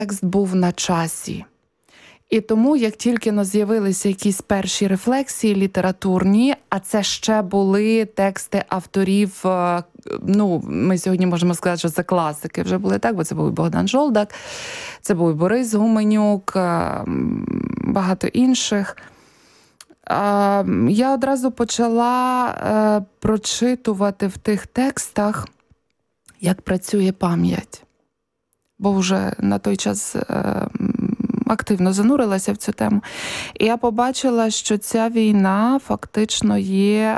текст був на часі. І тому, як тільки з'явилися якісь перші рефлексії літературні, а це ще були тексти авторів, ми сьогодні можемо сказати, що це класики вже були, так, бо це був і Богдан Жолдак, це був і Борис Гуменюк, багато інших. Я одразу почала прочитувати в тих текстах, як працює пам'ять. Бо вже на той час активно занурилася в цю тему. І я побачила, що ця війна фактично є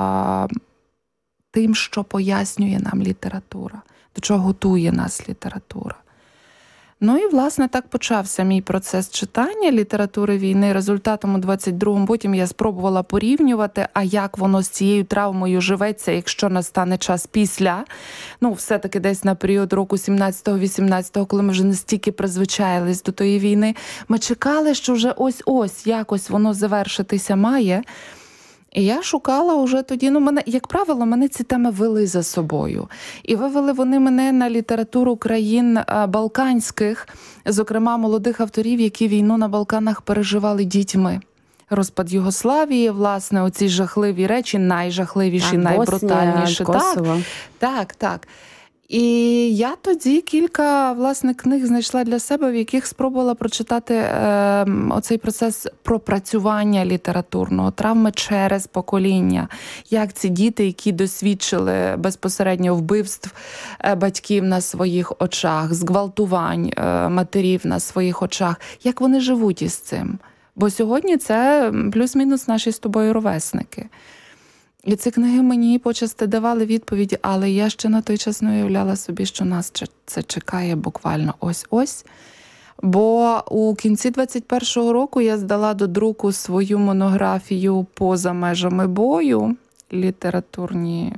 тим, що пояснює нам література, до чого готує нас література. Ну і, власне, так почався мій процес читання літератури війни. Результатом у 22-му, потім я спробувала порівнювати, а як воно з цією травмою живеться, якщо настане час після. Все-таки десь на період року 17-18, коли ми вже настільки призвичаїлись до тої війни. Ми чекали, що вже ось-ось якось воно завершитися має. І я шукала вже тоді, як правило, мене ці теми вели за собою. І вивели вони мене на літературу країн балканських, зокрема молодих авторів, які війну на Балканах переживали дітьми. Розпад Югославії, власне, оці жахливі речі, найжахливіші, найбрутальніші. Косово. Так. І я тоді кілька, власне, книг знайшла для себе, в яких спробувала прочитати оцей процес пропрацювання літературного, травми через покоління. Як ці діти, які досвідчили безпосередньо вбивств батьків на своїх очах, зґвалтувань матерів на своїх очах, як вони живуть із цим. Бо сьогодні це плюс-мінус наші з тобою ровесники. І ці книги мені почасти давали відповіді, але я ще на той час не уявляла собі, що нас це чекає буквально ось-ось. Бо у кінці 21-го року я здала до друку свою монографію «Поза межами бою», літературні,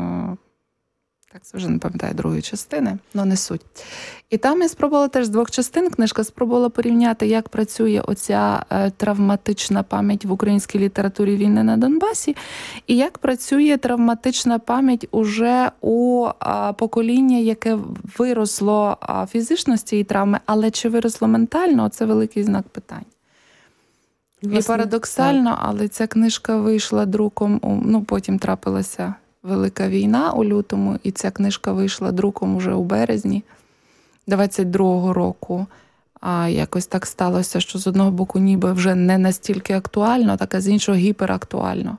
так це вже не пам'ятаю другої частини, але не суть. І там я спробувала теж з двох частин, книжка спробувала порівняти, як працює оця травматична пам'ять в українській літературі війни на Донбасі, і як працює травматична пам'ять уже у покоління, яке виросло фізично з цієї травми, але чи виросло ментально, це великий знак питань. Власне, і парадоксально, але ця книжка вийшла друком, потім трапилася Велика війна у лютому, і ця книжка вийшла друком уже у березні 22-го року. А якось так сталося, що з одного боку ніби вже не настільки актуально, так а з іншого гіперактуально.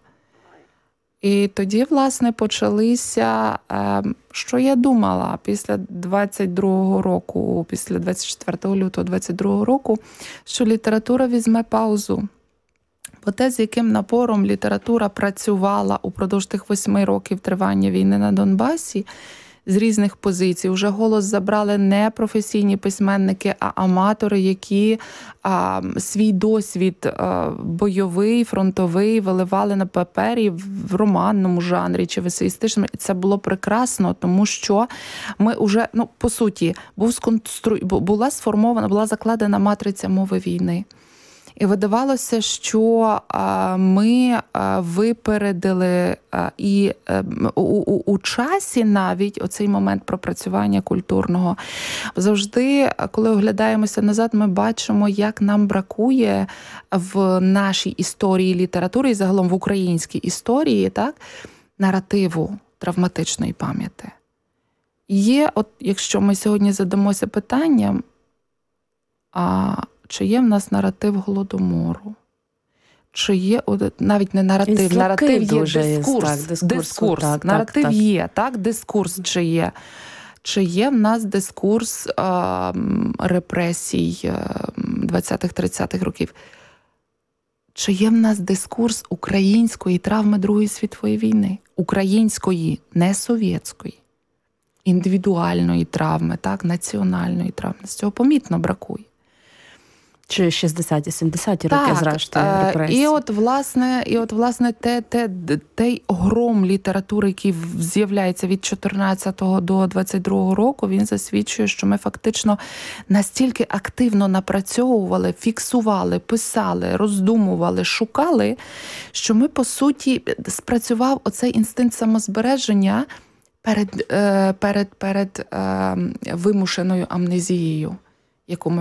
І тоді, власне, почалися, що я думала після 22-го року, після 24 лютого 22-го року, що література візьме паузу. Бо те, з яким напором література працювала упродовж тих 8 років тривання війни на Донбасі, з різних позицій. Уже голос забрали не професійні письменники, а аматори, які свій досвід бойовий, фронтовий виливали на папері в романному жанрі чи в есеїстичному. І це було прекрасно, тому що ми вже, по суті, була сформована, була закладена матриця мови війни. І видавалося, що ми випередили і у часі навіть оцей момент пропрацювання культурного. Завжди, коли оглядаємося назад, ми бачимо, як нам бракує в нашій історії літератури і загалом в українській історії, так, наративу травматичної пам'яті. Є, якщо ми сьогодні задамося питанням, чи є в нас наратив Голодомору? Чи є, навіть не наратив, наратив є дискурс. Наратив є, так, дискурс чи є. Чи є в нас дискурс репресій 20-30-х років? Чи є в нас дискурс української травми Другої світової війни? Української, не совєтської. Індивідуальної травми, так, національної травми. З цього помітно бракує. Чи 60-70 роки, зрештою, репресії. І от, власне, той гром літератури, який з'являється від 14-го до 22-го року, він засвідчує, що ми фактично настільки активно напрацьовували, фіксували, писали, роздумували, шукали, що ми, по суті, спрацював оцей інстинкт самозбереження перед вимушеною амнезією. яку ми